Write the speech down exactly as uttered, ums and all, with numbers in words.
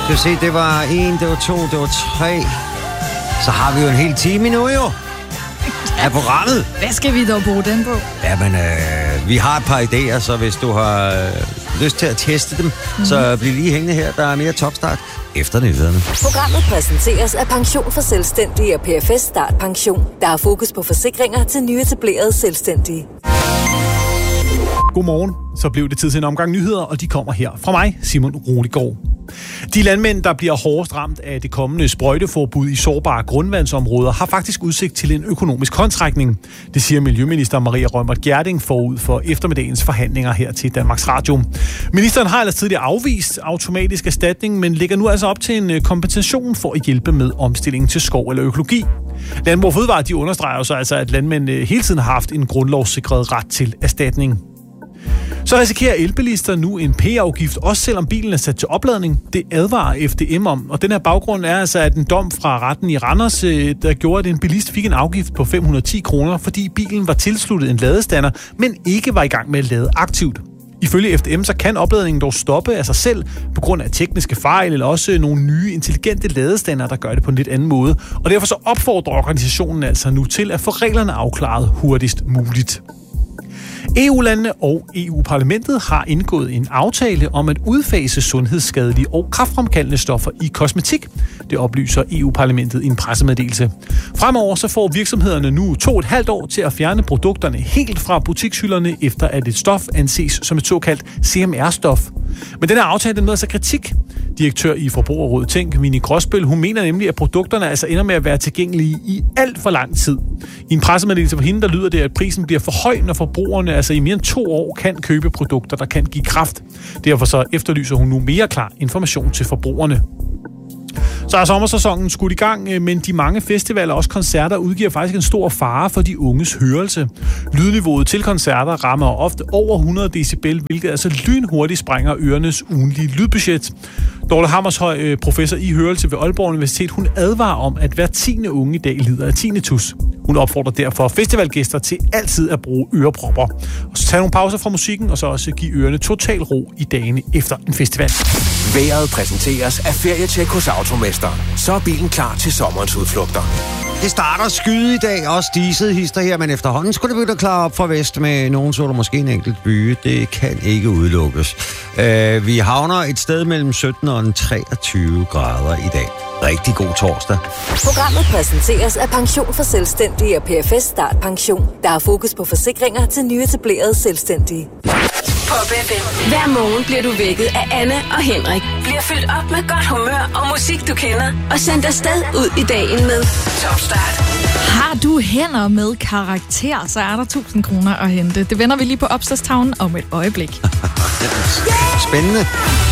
Skal vi se, det var en, det var to, det var tre. Så har vi jo en hel time nu jo. Af programmet. Hvad skal vi dog bruge den på? Jamen, øh, vi har et par idéer, så hvis du har øh, lyst til at teste dem, mm-hmm. så bliv lige hængende her. Der er mere Topstart efter nyhederne. Programmet præsenteres af Pension for Selvstændige og P F S Start Pension. Der er fokus på forsikringer til nyetablerede selvstændige. Godmorgen. Så blev det tid til en omgang nyheder, og de kommer her fra mig, Simon Roligård. De landmænd, der bliver hårdest ramt af det kommende sprøjteforbud i sårbare grundvandsområder, har faktisk udsigt til en økonomisk håndtrækning. Det siger Miljøminister Maria Reumert Gjerding forud for eftermiddagens forhandlinger her til Danmarks Radio. Ministeren har ellers tidligere afvist automatisk erstatning, men lægger nu altså op til en kompensation for at hjælpe med omstillingen til skov eller økologi. Landbrug og Fødevare, de understreger jo så altså, at landmænd hele tiden har haft en grundlovssikret ret til erstatning. Så risikerer elbilister nu en P-afgift, også selvom bilen er sat til opladning. Det advarer F D M om, og den her baggrund er altså, at en dom fra retten i Randers, der gjorde, at en bilist fik en afgift på fem hundrede og ti kroner, fordi bilen var tilsluttet en ladestander, men ikke var i gang med at lade aktivt. Ifølge F D M så kan opladningen dog stoppe af sig selv på grund af tekniske fejl eller også nogle nye intelligente ladestander, der gør det på en lidt anden måde. Og derfor så opfordrer organisationen altså nu til at få reglerne afklaret hurtigst muligt. E U-landene og E U-parlamentet har indgået en aftale om at udfase sundhedsskadelige og kræftfremkaldende stoffer i kosmetik. Det oplyser E U-parlamentet i en pressemeddelelse. Fremover så får virksomhederne nu to og et halvt år til at fjerne produkterne helt fra butikshylderne, efter at et stof anses som et såkaldt C M R-stof. Men den her aftale den møder sig kritik. Direktør i Forbrugerrådet Tænk, Winnie Gråsbøl, hun mener nemlig, at produkterne altså ender med at være tilgængelige i alt for lang tid. I en pressemeddelelse for hende, der lyder det, at prisen bliver for høj, når forbrugerne altså i mere end to år kan købe produkter, der kan give kræft. Derfor så efterlyser hun nu mere klar information til forbrugerne. Så er sommersæsonen skudt i gang, men de mange festivaler og også koncerter udgiver faktisk en stor fare for de unges hørelse. Lydniveauet til koncerter rammer ofte over hundrede decibel, hvilket altså lynhurtigt sprænger ørenes ugentlige lydbudget. Dorte Hammershøj, professor i hørelse ved Aalborg Universitet, hun advarer om, at hver tiende unge i dag lider af tinnitus. Hun opfordrer derfor festivalgæster til altid at bruge ørepropper. Og så tage nogle pauser fra musikken, og så også give ørerne total ro i dagene efter en festival. Vejret præsenteres af Ferietjek hos Automester. Så er bilen klar til sommerens udflugter. Det starter skyde i dag, også diset hister her, men efterhånden skulle det begynde at klare op fra vest med nogen så der måske en enkelt by. Det kan ikke udelukkes. Uh, vi havner et sted mellem sytten og treogtyve grader i dag. Rigtig god torsdag. Programmet præsenteres af Pension for Selvstændige og P F S Start Pension. Der er fokus på forsikringer til nyetablerede selvstændige. Pop F M. Hver morgen bliver du vækket af Anne og Henrik. Bliver fyldt op med godt humør og musik, du kender. Og sendt afsted ud i dagen med Topstart. Har du hænder med karakter, så er der tusind kroner at hente. Det vender vi lige på opslagstavlen om et øjeblik. Spændende.